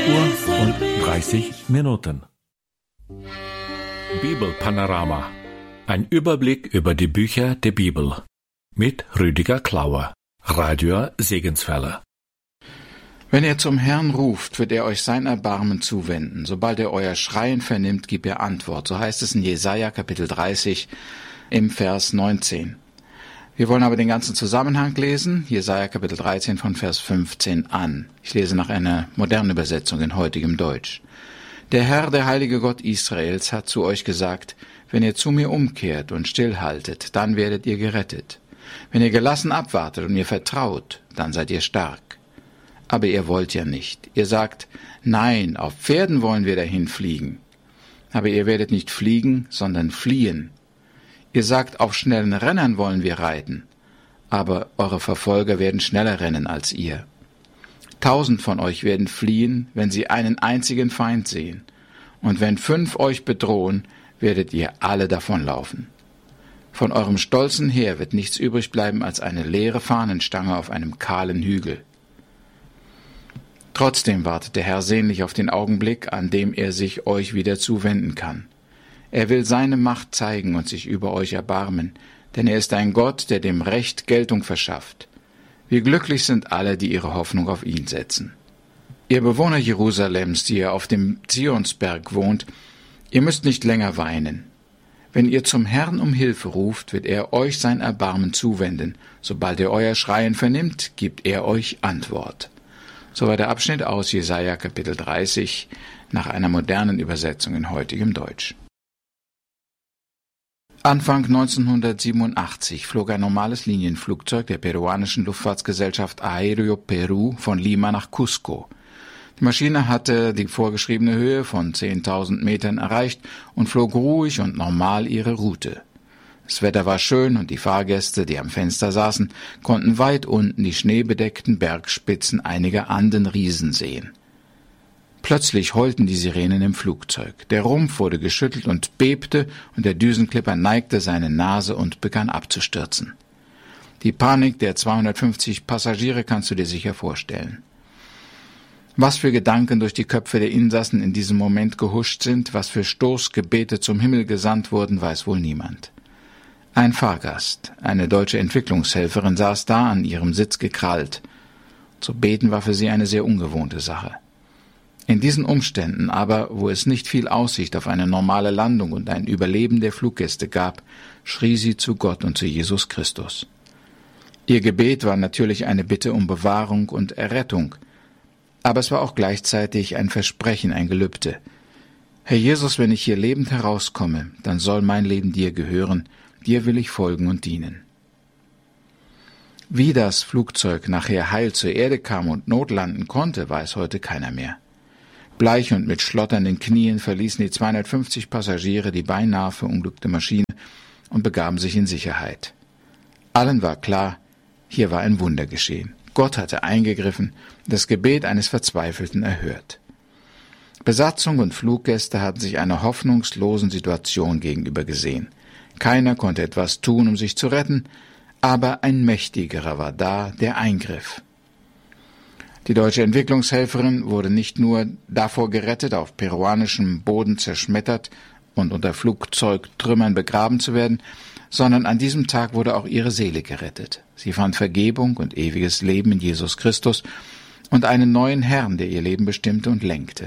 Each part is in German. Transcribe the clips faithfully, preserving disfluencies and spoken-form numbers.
Uhr und dreißig Minuten. Bibelpanorama. Ein Überblick über die Bücher der Bibel. Mit Rüdiger Klauer, Radio Segenswelle. Wenn ihr zum Herrn ruft, wird er euch sein Erbarmen zuwenden. Sobald er euer Schreien vernimmt, gibt er Antwort. So heißt es in Jesaja Kapitel dreißig im Vers neunzehn. Wir wollen aber den ganzen Zusammenhang lesen. Jesaja Kapitel dreizehn von Vers fünfzehn an. Ich lese nach einer modernen Übersetzung in heutigem Deutsch. Der Herr, der heilige Gott Israels, hat zu euch gesagt, wenn ihr zu mir umkehrt und stillhaltet, dann werdet ihr gerettet. Wenn ihr gelassen abwartet und mir vertraut, dann seid ihr stark. Aber ihr wollt ja nicht. Ihr sagt, nein, auf Pferden wollen wir dahin fliegen. Aber ihr werdet nicht fliegen, sondern fliehen. Ihr sagt, auf schnellen Rennern wollen wir reiten. Aber eure Verfolger werden schneller rennen als ihr. Tausend von euch werden fliehen, wenn sie einen einzigen Feind sehen. Und wenn fünf euch bedrohen, werdet ihr alle davonlaufen. Von eurem stolzen Heer wird nichts übrig bleiben als eine leere Fahnenstange auf einem kahlen Hügel. Trotzdem wartet der Herr sehnlich auf den Augenblick, an dem er sich euch wieder zuwenden kann. Er will seine Macht zeigen und sich über euch erbarmen, denn er ist ein Gott, der dem Recht Geltung verschafft. Wie glücklich sind alle, die ihre Hoffnung auf ihn setzen. Ihr Bewohner Jerusalems, die ihr auf dem Zionsberg wohnt, ihr müsst nicht länger weinen. Wenn ihr zum Herrn um Hilfe ruft, wird er euch sein Erbarmen zuwenden. Sobald er euer Schreien vernimmt, gibt er euch Antwort. Soweit der Abschnitt aus Jesaja Kapitel dreißig nach einer modernen Übersetzung in heutigem Deutsch. Anfang neunzehnhundertsiebenundachtzig flog ein normales Linienflugzeug der peruanischen Luftfahrtsgesellschaft Aéreo Perú von Lima nach Cusco. Die Maschine hatte die vorgeschriebene Höhe von zehntausend Metern erreicht und flog ruhig und normal ihre Route. Das Wetter war schön und die Fahrgäste, die am Fenster saßen, konnten weit unten die schneebedeckten Bergspitzen einiger Andenriesen sehen. Plötzlich heulten die Sirenen im Flugzeug. Der Rumpf wurde geschüttelt und bebte, und der Düsenklipper neigte seine Nase und begann abzustürzen. Die Panik der zweihundertfünfzig Passagiere kannst du dir sicher vorstellen. Was für Gedanken durch die Köpfe der Insassen in diesem Moment gehuscht sind, was für Stoßgebete zum Himmel gesandt wurden, weiß wohl niemand. Ein Fahrgast, eine deutsche Entwicklungshelferin, saß da an ihrem Sitz gekrallt. Zu beten war für sie eine sehr ungewohnte Sache. In diesen Umständen aber, wo es nicht viel Aussicht auf eine normale Landung und ein Überleben der Fluggäste gab, schrie sie zu Gott und zu Jesus Christus. Ihr Gebet war natürlich eine Bitte um Bewahrung und Errettung, aber es war auch gleichzeitig ein Versprechen, ein Gelübde. Herr Jesus, wenn ich hier lebend herauskomme, dann soll mein Leben dir gehören, dir will ich folgen und dienen. Wie das Flugzeug nachher heil zur Erde kam und notlanden konnte, weiß heute keiner mehr. Bleich und mit schlotternden Knien verließen die zweihundertfünfzig Passagiere die beinahe verunglückte Maschine und begaben sich in Sicherheit. Allen war klar, hier war ein Wunder geschehen. Gott hatte eingegriffen, das Gebet eines Verzweifelten erhört. Besatzung und Fluggäste hatten sich einer hoffnungslosen Situation gegenüber gesehen. Keiner konnte etwas tun, um sich zu retten, aber ein Mächtigerer war da, der eingriff. Die deutsche Entwicklungshelferin wurde nicht nur davor gerettet, auf peruanischem Boden zerschmettert und unter Flugzeugtrümmern begraben zu werden, sondern an diesem Tag wurde auch ihre Seele gerettet. Sie fand Vergebung und ewiges Leben in Jesus Christus und einen neuen Herrn, der ihr Leben bestimmte und lenkte.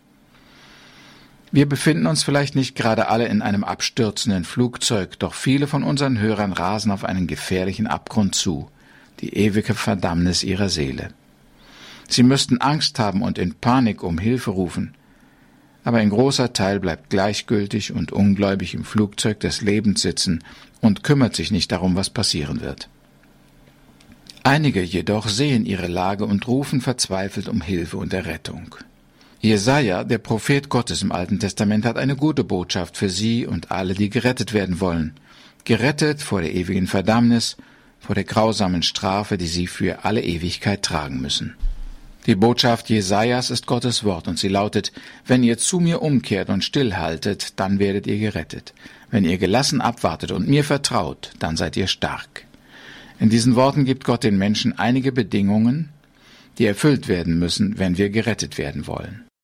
Wir befinden uns vielleicht nicht gerade alle in einem abstürzenden Flugzeug, doch viele von unseren Hörern rasen auf einen gefährlichen Abgrund zu, die ewige Verdammnis ihrer Seele. Sie müssten Angst haben und in Panik um Hilfe rufen, aber ein großer Teil bleibt gleichgültig und ungläubig im Flugzeug des Lebens sitzen und kümmert sich nicht darum, was passieren wird. Einige jedoch sehen ihre Lage und rufen verzweifelt um Hilfe und Errettung. Jesaja, der Prophet Gottes im Alten Testament, hat eine gute Botschaft für sie und alle, die gerettet werden wollen. Gerettet vor der ewigen Verdammnis, vor der grausamen Strafe, die sie für alle Ewigkeit tragen müssen. Die Botschaft Jesajas ist Gottes Wort und sie lautet: Wenn ihr zu mir umkehrt und stillhaltet, dann werdet ihr gerettet. Wenn ihr gelassen abwartet und mir vertraut, dann seid ihr stark. In diesen Worten gibt Gott den Menschen einige Bedingungen, die erfüllt werden müssen, wenn wir gerettet werden wollen.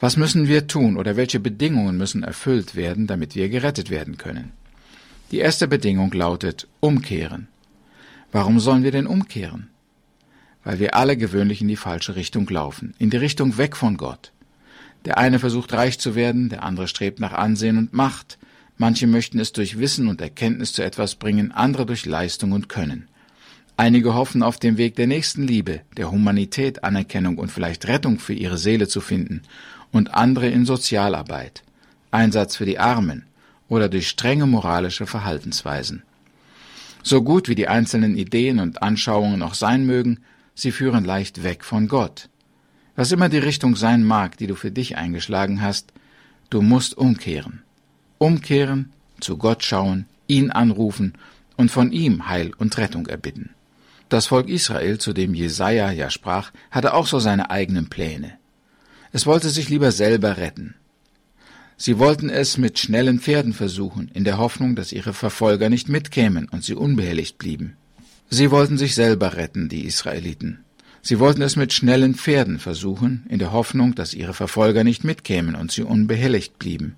Was müssen wir tun oder welche Bedingungen müssen erfüllt werden, damit wir gerettet werden können? Die erste Bedingung lautet umkehren. Warum sollen wir denn umkehren? Weil wir alle gewöhnlich in die falsche Richtung laufen, in die Richtung weg von Gott. Der eine versucht reich zu werden, der andere strebt nach Ansehen und Macht. Manche möchten es durch Wissen und Erkenntnis zu etwas bringen, andere durch Leistung und Können. Einige hoffen auf dem Weg der Nächstenliebe, der Humanität, Anerkennung und vielleicht Rettung für ihre Seele zu finden und andere in Sozialarbeit, Einsatz für die Armen oder durch strenge moralische Verhaltensweisen. So gut wie die einzelnen Ideen und Anschauungen auch sein mögen, sie führen leicht weg von Gott. Was immer die Richtung sein mag, die du für dich eingeschlagen hast, du musst umkehren. Umkehren, zu Gott schauen, ihn anrufen und von ihm Heil und Rettung erbitten. Das Volk Israel, zu dem Jesaja ja sprach, hatte auch so seine eigenen Pläne. Es wollte sich lieber selber retten. Sie wollten es mit schnellen Pferden versuchen, in der Hoffnung, dass ihre Verfolger nicht mitkämen und sie unbehelligt blieben. Sie wollten sich selber retten, die Israeliten. Sie wollten es mit schnellen Pferden versuchen, in der Hoffnung, dass ihre Verfolger nicht mitkämen und sie unbehelligt blieben.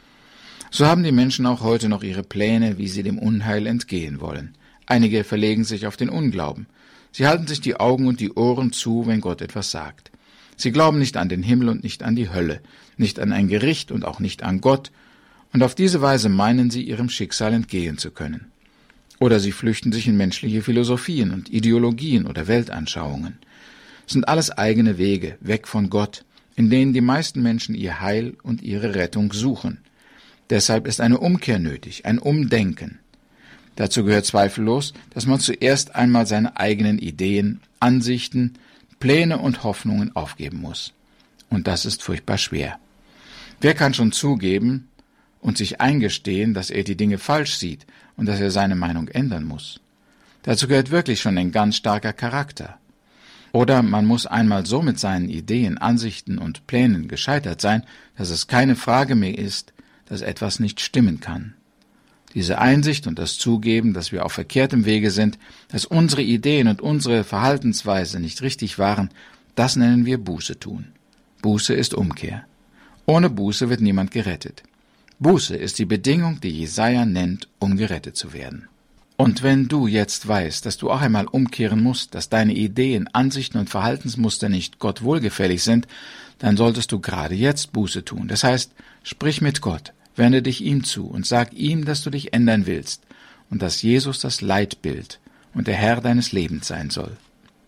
So haben die Menschen auch heute noch ihre Pläne, wie sie dem Unheil entgehen wollen. Einige verlegen sich auf den Unglauben. Sie halten sich die Augen und die Ohren zu, wenn Gott etwas sagt. Sie glauben nicht an den Himmel und nicht an die Hölle, nicht an ein Gericht und auch nicht an Gott, und auf diese Weise meinen sie, ihrem Schicksal entgehen zu können. Oder sie flüchten sich in menschliche Philosophien und Ideologien oder Weltanschauungen. Es sind alles eigene Wege, weg von Gott, in denen die meisten Menschen ihr Heil und ihre Rettung suchen. Deshalb ist eine Umkehr nötig, ein Umdenken. Dazu gehört zweifellos, dass man zuerst einmal seine eigenen Ideen, Ansichten, Pläne und Hoffnungen aufgeben muss. Und das ist furchtbar schwer. Wer kann schon zugeben und sich eingestehen, dass er die Dinge falsch sieht und dass er seine Meinung ändern muss? Dazu gehört wirklich schon ein ganz starker Charakter. Oder man muss einmal so mit seinen Ideen, Ansichten und Plänen gescheitert sein, dass es keine Frage mehr ist, dass etwas nicht stimmen kann. Diese Einsicht und das Zugeben, dass wir auf verkehrtem Wege sind, dass unsere Ideen und unsere Verhaltensweise nicht richtig waren, das nennen wir Buße tun. Buße ist Umkehr. Ohne Buße wird niemand gerettet. Buße ist die Bedingung, die Jesaja nennt, um gerettet zu werden. Und wenn du jetzt weißt, dass du auch einmal umkehren musst, dass deine Ideen, Ansichten und Verhaltensmuster nicht Gott wohlgefällig sind, dann solltest du gerade jetzt Buße tun. Das heißt, sprich mit Gott, wende dich ihm zu und sag ihm, dass du dich ändern willst und dass Jesus das Leitbild und der Herr deines Lebens sein soll.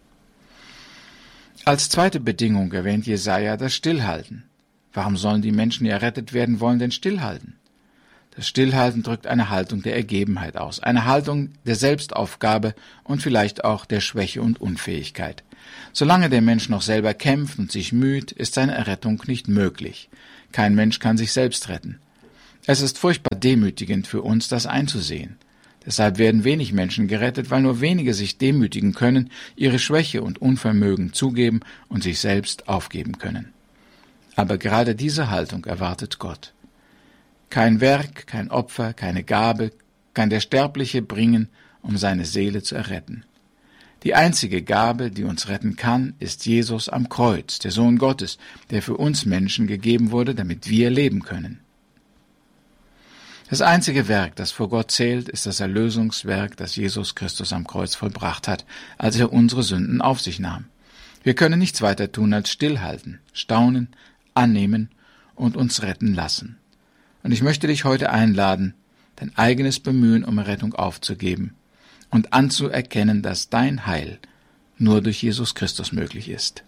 Als zweite Bedingung erwähnt Jesaja das Stillhalten. Warum sollen die Menschen, die errettet werden wollen, denn stillhalten? Das Stillhalten drückt eine Haltung der Ergebenheit aus, eine Haltung der Selbstaufgabe und vielleicht auch der Schwäche und Unfähigkeit. Solange der Mensch noch selber kämpft und sich müht, ist seine Errettung nicht möglich. Kein Mensch kann sich selbst retten. Es ist furchtbar demütigend für uns, das einzusehen. Deshalb werden wenig Menschen gerettet, weil nur wenige sich demütigen können, ihre Schwäche und Unvermögen zugeben und sich selbst aufgeben können. Aber gerade diese Haltung erwartet Gott. Kein Werk, kein Opfer, keine Gabe kann der Sterbliche bringen, um seine Seele zu erretten. Die einzige Gabe, die uns retten kann, ist Jesus am Kreuz, der Sohn Gottes, der für uns Menschen gegeben wurde, damit wir leben können. Das einzige Werk, das vor Gott zählt, ist das Erlösungswerk, das Jesus Christus am Kreuz vollbracht hat, als er unsere Sünden auf sich nahm. Wir können nichts weiter tun als stillhalten, staunen, annehmen und uns retten lassen. Und ich möchte dich heute einladen, dein eigenes Bemühen um Rettung aufzugeben und anzuerkennen, dass dein Heil nur durch Jesus Christus möglich ist.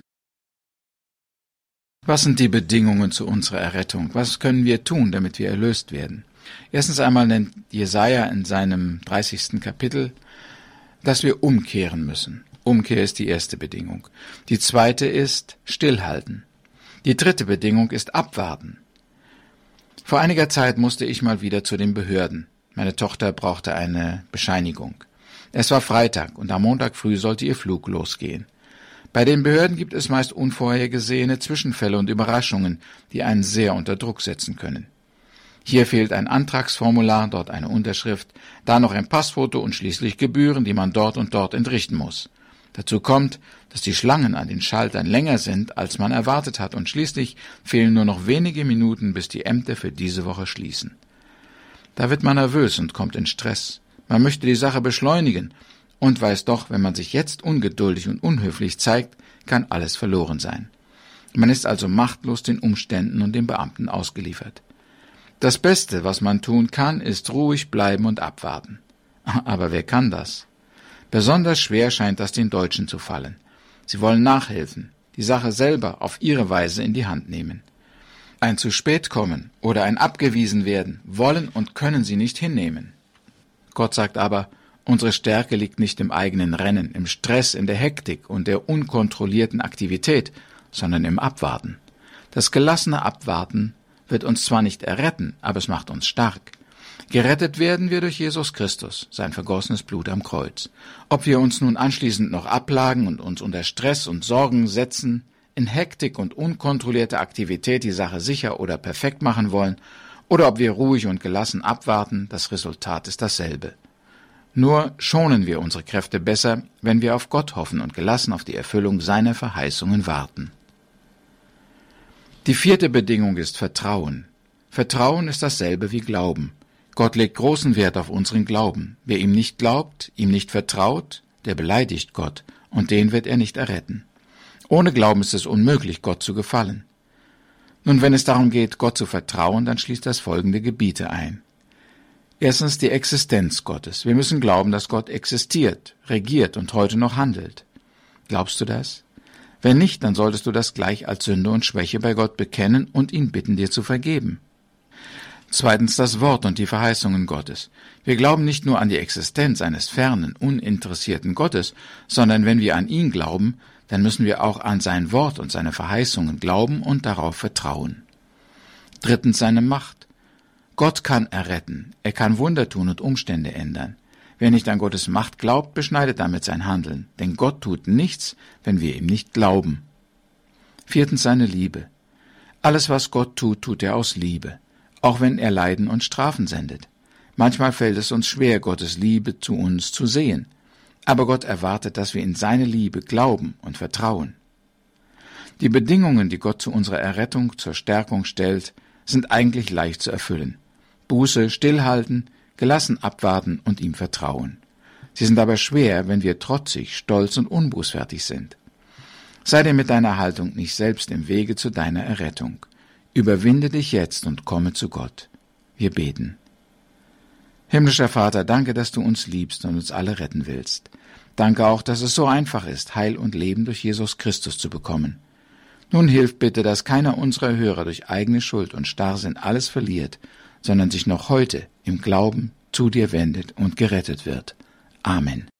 Was sind die Bedingungen zu unserer Errettung? Was können wir tun, damit wir erlöst werden? Erstens einmal nennt Jesaja in seinem dreißigsten Kapitel, dass wir umkehren müssen. Umkehr ist die erste Bedingung. Die zweite ist stillhalten. Die dritte Bedingung ist abwarten. Vor einiger Zeit musste ich mal wieder zu den Behörden. Meine Tochter brauchte eine Bescheinigung. Es war Freitag und am Montag früh sollte ihr Flug losgehen. Bei den Behörden gibt es meist unvorhergesehene Zwischenfälle und Überraschungen, die einen sehr unter Druck setzen können. Hier fehlt ein Antragsformular, dort eine Unterschrift, da noch ein Passfoto und schließlich Gebühren, die man dort und dort entrichten muss. Dazu kommt, dass die Schlangen an den Schaltern länger sind, als man erwartet hat, und schließlich fehlen nur noch wenige Minuten, bis die Ämter für diese Woche schließen. Da wird man nervös und kommt in Stress. Man möchte die Sache beschleunigen und weiß doch, wenn man sich jetzt ungeduldig und unhöflich zeigt, kann alles verloren sein. Man ist also machtlos den Umständen und den Beamten ausgeliefert. Das Beste, was man tun kann, ist ruhig bleiben und abwarten. Aber wer kann das? Besonders schwer scheint das den Deutschen zu fallen. Sie wollen nachhelfen, die Sache selber auf ihre Weise in die Hand nehmen. Ein zu spät kommen oder ein abgewiesen werden wollen und können sie nicht hinnehmen. Gott sagt aber, unsere Stärke liegt nicht im eigenen Rennen, im Stress, in der Hektik und der unkontrollierten Aktivität, sondern im Abwarten. Das gelassene Abwarten wird uns zwar nicht erretten, aber es macht uns stark. Gerettet werden wir durch Jesus Christus, sein vergossenes Blut am Kreuz. Ob wir uns nun anschließend noch ablagen und uns unter Stress und Sorgen setzen, in Hektik und unkontrollierter Aktivität die Sache sicher oder perfekt machen wollen, oder ob wir ruhig und gelassen abwarten, das Resultat ist dasselbe. Nur schonen wir unsere Kräfte besser, wenn wir auf Gott hoffen und gelassen auf die Erfüllung seiner Verheißungen warten. Die vierte Bedingung ist Vertrauen. Vertrauen ist dasselbe wie Glauben. Gott legt großen Wert auf unseren Glauben. Wer ihm nicht glaubt, ihm nicht vertraut, der beleidigt Gott, und den wird er nicht erretten. Ohne Glauben ist es unmöglich, Gott zu gefallen. Nun, wenn es darum geht, Gott zu vertrauen, dann schließt das folgende Gebiete ein. Erstens die Existenz Gottes. Wir müssen glauben, dass Gott existiert, regiert und heute noch handelt. Glaubst du das? Wenn nicht, dann solltest du das gleich als Sünde und Schwäche bei Gott bekennen und ihn bitten, dir zu vergeben. Zweitens das Wort und die Verheißungen Gottes. Wir glauben nicht nur an die Existenz eines fernen, uninteressierten Gottes, sondern wenn wir an ihn glauben, dann müssen wir auch an sein Wort und seine Verheißungen glauben und darauf vertrauen. Drittens seine Macht. Gott kann erretten, er kann Wunder tun und Umstände ändern. Wer nicht an Gottes Macht glaubt, beschneidet damit sein Handeln, denn Gott tut nichts, wenn wir ihm nicht glauben. Viertens seine Liebe. Alles, was Gott tut, tut er aus Liebe, auch wenn er Leiden und Strafen sendet. Manchmal fällt es uns schwer, Gottes Liebe zu uns zu sehen, aber Gott erwartet, dass wir in seine Liebe glauben und vertrauen. Die Bedingungen, die Gott zu unserer Errettung, zur Stärkung stellt, sind eigentlich leicht zu erfüllen. Buße, stillhalten, gelassen abwarten und ihm vertrauen. Sie sind aber schwer, wenn wir trotzig, stolz und unbußfertig sind. Sei dir mit deiner Haltung nicht selbst im Wege zu deiner Errettung. Überwinde dich jetzt und komme zu Gott. Wir beten. Himmlischer Vater, danke, dass du uns liebst und uns alle retten willst. Danke auch, dass es so einfach ist, Heil und Leben durch Jesus Christus zu bekommen. Nun hilf bitte, dass keiner unserer Hörer durch eigene Schuld und Starrsinn alles verliert, sondern sich noch heute im Glauben zu dir wendet und gerettet wird. Amen.